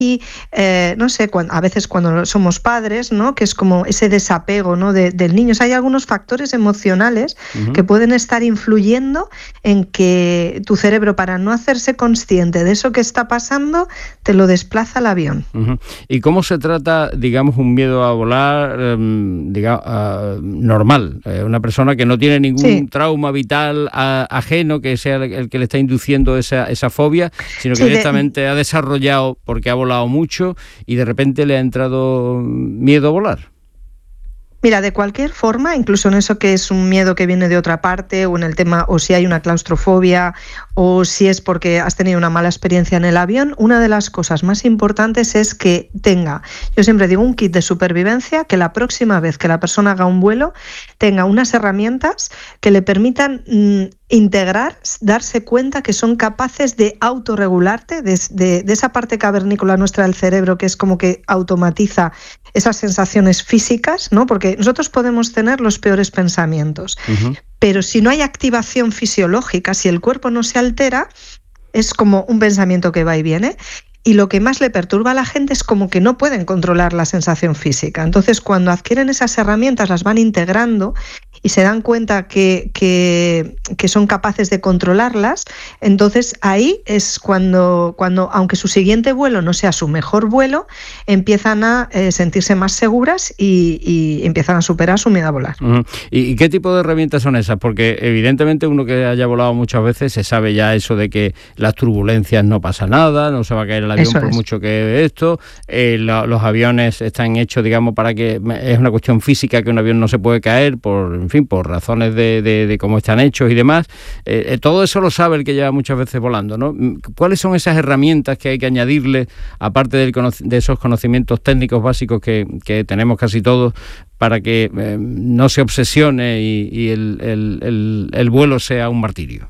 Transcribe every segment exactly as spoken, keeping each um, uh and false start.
Y eh, no sé, cuando, a veces cuando somos padres, ¿no? Que es como ese desapego, ¿no? de, del niño. O sea, hay algunos factores emocionales uh-huh. que pueden estar influyendo en que tu cerebro, para no hacerse consciente de eso que está pasando, te lo desplaza al avión. Uh-huh. ¿Y cómo se trata, digamos, un miedo a volar eh, digamos, uh, normal? Eh, una persona que no tiene ningún sí. trauma vital a, ajeno que sea el, el que le está induciendo esa, esa fobia, sino que sí, directamente de... ha desarrollado porque ha volado mucho y de repente le ha entrado miedo a volar. Mira, de cualquier forma, incluso en eso que es un miedo que viene de otra parte, o en el tema, o si hay una claustrofobia, o si es porque has tenido una mala experiencia en el avión, una de las cosas más importantes es que tenga, yo siempre digo, un kit de supervivencia, que la próxima vez que la persona haga un vuelo tenga unas herramientas que le permitan mmm, integrar, darse cuenta que son capaces de autorregularte, de, de, de esa parte cavernícola nuestra del cerebro que es como que automatiza esas sensaciones físicas, ¿no? Porque nosotros podemos tener los peores pensamientos, uh-huh. pero si no hay activación fisiológica, si el cuerpo no se altera, es como un pensamiento que va y viene. Y lo que más le perturba a la gente es como que no pueden controlar la sensación física. Entonces, cuando adquieren esas herramientas, las van integrando y se dan cuenta que, que, que son capaces de controlarlas, entonces ahí es cuando, cuando, aunque su siguiente vuelo no sea su mejor vuelo, empiezan a eh, sentirse más seguras y, y empiezan a superar su miedo a volar. Uh-huh. ¿Y, ¿Y qué tipo de herramientas son esas? Porque evidentemente uno que haya volado muchas veces se sabe ya eso de que las turbulencias no pasa nada, no se va a caer el avión eso por es. mucho que esto, eh, lo, los aviones están hechos, digamos, para que es una cuestión física que un avión no se puede caer por, en fin, por razones de, de, de cómo están hechos y demás. Eh, eh, todo eso lo sabe el que lleva muchas veces volando, ¿no? ¿Cuáles son esas herramientas que hay que añadirle, aparte del cono- de esos conocimientos técnicos básicos que, que tenemos casi todos, para que eh, no se obsesione y, y el, el, el, el vuelo sea un martirio?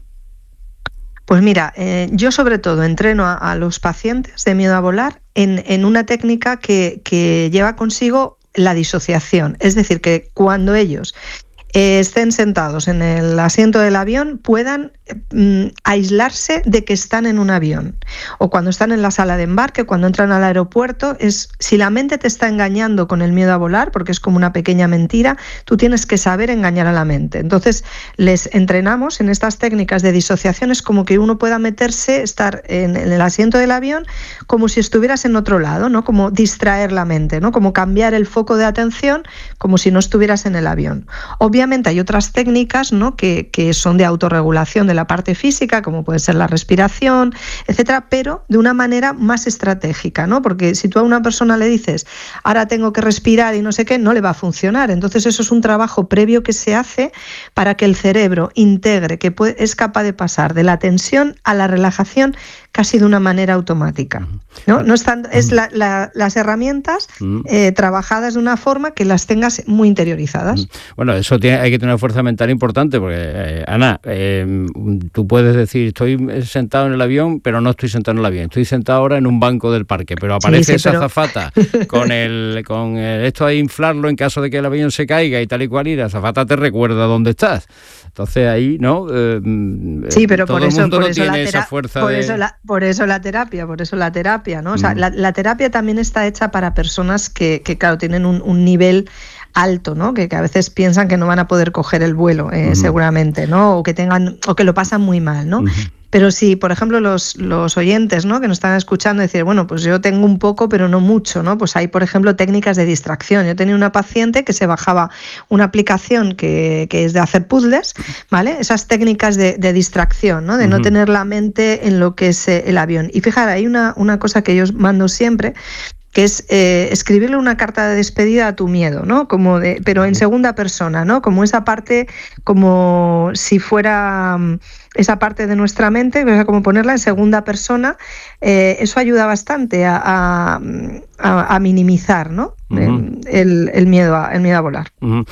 Pues mira, eh, yo sobre todo entreno a, a los pacientes de miedo a volar en, en una técnica que, que lleva consigo la disociación. Es decir, que cuando ellos eh, estén sentados en el asiento del avión puedan mm, aislarse de que están en un avión. O cuando están en la sala de embarque, cuando entran al aeropuerto, es si la mente te está engañando con el miedo a volar, porque es como una pequeña mentira, tú tienes que saber engañar a la mente. Entonces les entrenamos en estas técnicas de disociación, es como que uno pueda meterse, estar en, en el asiento del avión como si estuvieras en otro lado, ¿no? Como distraer la mente, ¿no? Como cambiar el foco de atención como si no estuvieras en el avión. Obviamente hay otras técnicas, ¿no? que, que son de autorregulación de la parte física, como puede ser la respiración, etcétera, pero de una manera más estratégica, ¿no? Porque si tú a una persona le dices, ahora tengo que respirar y no sé qué, no le va a funcionar. Entonces eso es un trabajo previo que se hace para que el cerebro integre, que puede, es capaz de pasar de la tensión a la relajación casi de una manera automática, ¿no? No están, es la, la, las herramientas eh, trabajadas de una forma que las tengas muy interiorizadas. Bueno, eso tiene, hay que tener una fuerza mental importante, porque, eh, Ana, eh, tú puedes decir, estoy sentado en el avión, pero no estoy sentado en el avión, estoy sentado ahora en un banco del parque, pero aparece sí, sí, esa pero... azafata con el con el, esto a inflarlo en caso de que el avión se caiga y tal y cual, y la azafata te recuerda dónde estás. Entonces ahí, ¿no? Eh, sí, pero todo por eso, el mundo por no eso tiene la tera- esa fuerza por de... eso la, por eso la terapia, por eso la terapia, ¿no? O sea, mm. la, la terapia también está hecha para personas que, que claro, tienen un, un nivel alto, ¿no? Que, que a veces piensan que no van a poder coger el vuelo, eh, uh-huh. seguramente, ¿no? O que tengan, o que lo pasan muy mal, ¿no? Uh-huh. Pero si, por ejemplo, los, los oyentes, ¿no? que nos están escuchando decir, bueno, pues yo tengo un poco, pero no mucho, ¿no? Pues hay, por ejemplo, técnicas de distracción. Yo tenía una paciente que se bajaba una aplicación que, que es de hacer puzzles, ¿vale? Esas técnicas de, de distracción, ¿no? De uh-huh. no tener la mente en lo que es el avión. Y fíjate, hay una, una cosa que yo mando siempre, que es eh, escribirle una carta de despedida a tu miedo, ¿no? Como de, pero en segunda persona, ¿no? Como esa parte, como si fuera esa parte de nuestra mente, o sea, como ponerla en segunda persona, eh, eso ayuda bastante a, a, a, a minimizar, ¿no? Uh-huh. el, el, miedo a, el miedo a volar. Uh-huh.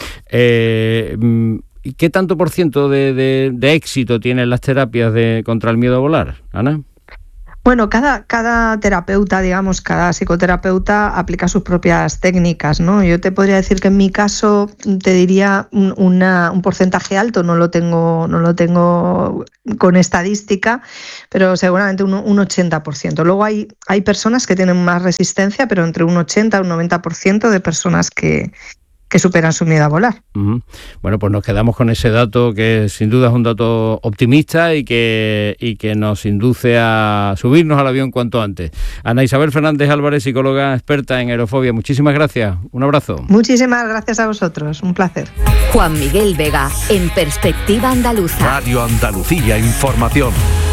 Eh, ¿Qué tanto por ciento de, de, de éxito tienen las terapias de contra el miedo a volar, Ana? Bueno, cada, cada terapeuta, digamos, cada psicoterapeuta aplica sus propias técnicas, ¿no? Yo te podría decir que en mi caso te diría un, una, un porcentaje alto, no lo tengo, no lo tengo con estadística, pero seguramente un, un ochenta por ciento. Luego hay, hay personas que tienen más resistencia, pero entre un ochenta y un noventa por ciento de personas que... que superan su miedo a volar. Uh-huh. Bueno, pues nos quedamos con ese dato que sin duda es un dato optimista y que, y que nos induce a subirnos al avión cuanto antes. Ana Isabel Fernández Álvarez, psicóloga experta en aerofobia, muchísimas gracias, un abrazo. Muchísimas gracias a vosotros, un placer. Juan Miguel Vega, en Perspectiva Andaluza. Radio Andalucía Información.